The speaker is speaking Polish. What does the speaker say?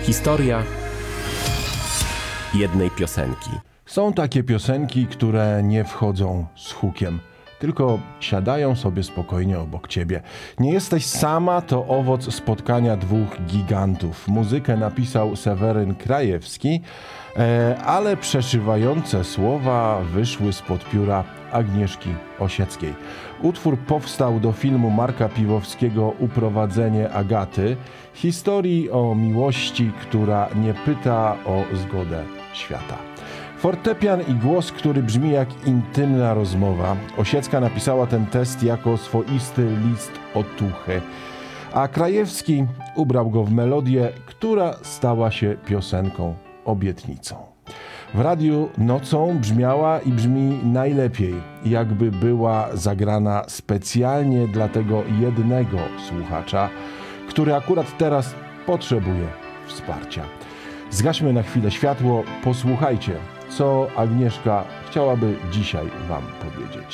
Historia jednej piosenki. Są takie piosenki, które nie wchodzą z hukiem, tylko siadają sobie spokojnie obok ciebie. Nie jesteś sama to owoc spotkania dwóch gigantów. Muzykę napisał Seweryn Krajewski, ale przeszywające słowa wyszły spod pióra Agnieszki Osieckiej. Utwór powstał do filmu Marka Piwowskiego Uprowadzenie Agaty, historii o miłości, która nie pyta o zgodę świata. Fortepian i głos, który brzmi jak intymna rozmowa. Osiecka napisała ten tekst jako swoisty list otuchy, a Krajewski ubrał go w melodię, która stała się piosenką obietnicą. W radiu nocą brzmiała i brzmi najlepiej, jakby była zagrana specjalnie dla tego jednego słuchacza, który akurat teraz potrzebuje wsparcia. Zgaśmy na chwilę światło, posłuchajcie, co Agnieszka chciałaby dzisiaj wam powiedzieć.